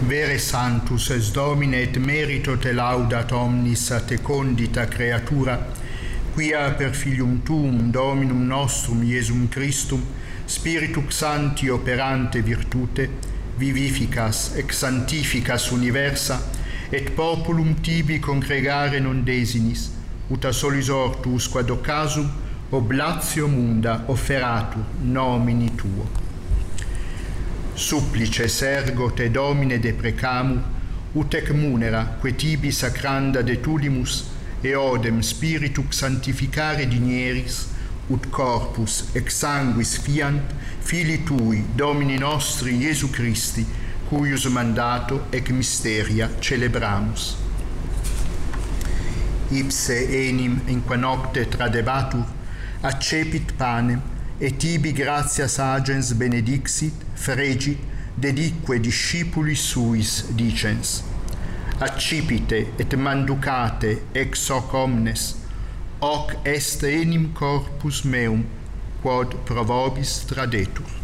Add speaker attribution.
Speaker 1: Vere Sanctus es Domine et merito te laudat omnis a te condita creatura, quia per Filium Tuum, Dominum nostrum, Iesum Christum, Spiritus Sancti operante virtute, vivificas ex sanctificas universa, et populum tibi congregare non desinis, ut a solis ortus quad occasum oblatio munda offeratur nomini tuo. Supplices ergo te Domine deprecamur, ut ec munera que tibi sacranda de tulimus e odem spiritus sanctificare digneris, ut corpus ex sanguis fiant Filii tui, Domini nostri Iesu Christi, cuius mandato ec mysteria celebramus. Ipse enim in qua nocte tradebatur, accepit panem, et tibi gratias agens benedixit, fregit, dedique discipulis suis dicens. Accipite et manducate ex hoc omnes, hoc est enim corpus meum, quod pro vobis tradetur.